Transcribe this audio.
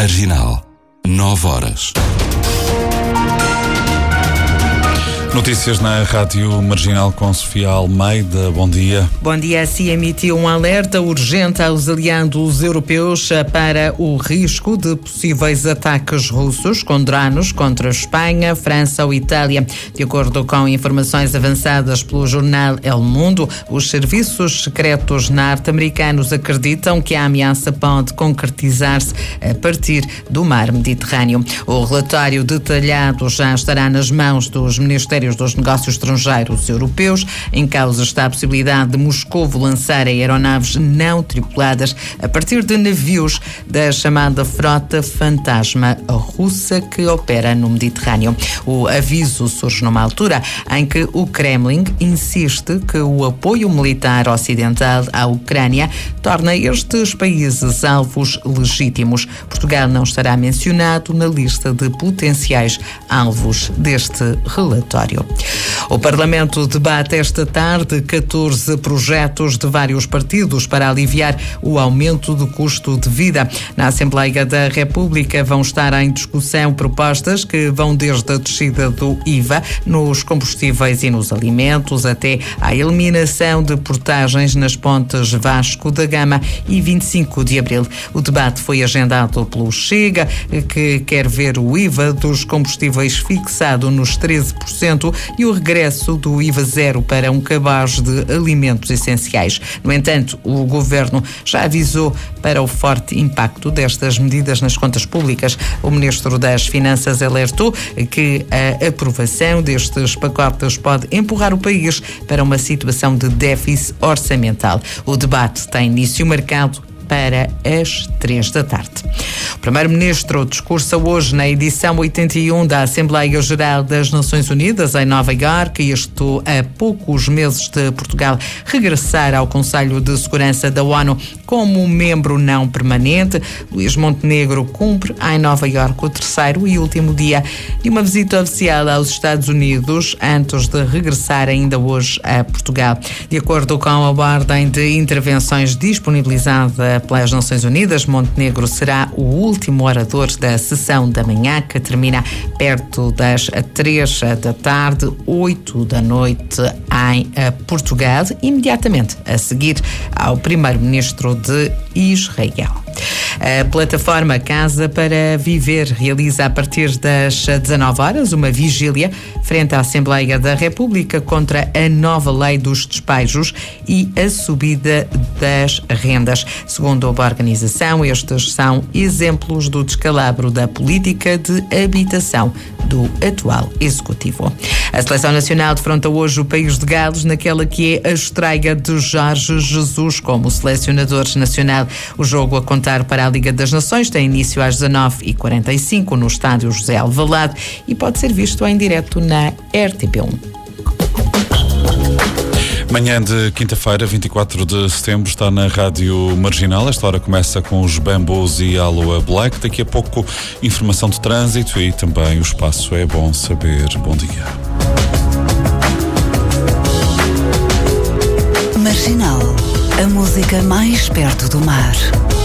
Marginal, 9h. Notícias na Rádio Marginal com Sofia Almeida. Bom dia. Bom dia. A CIA emitiu um alerta urgente aos aliados europeus para o risco de possíveis ataques russos com drones contra Espanha, França ou Itália. De acordo com informações avançadas pelo jornal El Mundo, os serviços secretos norte-americanos acreditam que a ameaça pode concretizar-se a partir do mar Mediterrâneo. O relatório detalhado já estará nas mãos dos Ministérios dos Negócios Estrangeiros europeus. Em causa está a possibilidade de Moscovo lançar aeronaves não tripuladas a partir de navios da chamada Frota Fantasma russa que opera no Mediterrâneo. O aviso surge numa altura em que o Kremlin insiste que o apoio militar ocidental à Ucrânia torna estes países alvos legítimos. Portugal não estará mencionado na lista de potenciais alvos deste relatório. O Parlamento debate esta tarde 14 projetos de vários partidos para aliviar o aumento do custo de vida. Na Assembleia da República vão estar em discussão propostas que vão desde a descida do IVA nos combustíveis e nos alimentos até à eliminação de portagens nas pontes Vasco da Gama e 25 de Abril. O debate foi agendado pelo Chega, que quer ver o IVA dos combustíveis fixado nos 13% e o regresso do IVA zero para um cabaz de alimentos essenciais. No entanto, o Governo já avisou para o forte impacto destas medidas nas contas públicas. O Ministro das Finanças alertou que a aprovação destes pacotes pode empurrar o país para uma situação de déficit orçamental. O debate tem início marcado para as 3 da tarde. O Primeiro-Ministro discursa hoje na edição 81 da Assembleia Geral das Nações Unidas em Nova Iorque, isto a poucos meses de Portugal regressar ao Conselho de Segurança da ONU como membro não permanente. Luís Montenegro cumpre em Nova Iorque o terceiro e último dia de uma visita oficial aos Estados Unidos antes de regressar ainda hoje a Portugal. De acordo com a ordem de intervenções disponibilizada pelas Nações Unidas, Montenegro será o último orador da sessão da manhã, que termina perto das 3 da tarde, 8 da noite em Portugal, imediatamente a seguir ao Primeiro-Ministro de Israel. A plataforma Casa para Viver realiza a partir das 19h uma vigília frente à Assembleia da República contra a nova lei dos despejos e a subida das rendas. Segundo a organização, estes são exemplos do descalabro da política de habitação do atual Executivo. A Seleção Nacional defronta hoje o País de Gales naquela que é a estreia de Jorge Jesus como selecionador nacional. O jogo a contar para a Liga das Nações tem início às 19h45 no estádio José Alvalade e pode ser visto em direto na RTP1. Manhã de quinta-feira, 24 de setembro, está na Rádio Marginal. Esta hora começa com os Bambus e Aloha Black. Daqui a pouco, informação de trânsito e também o espaço É Bom Saber. Bom dia. Marginal, a música mais perto do mar.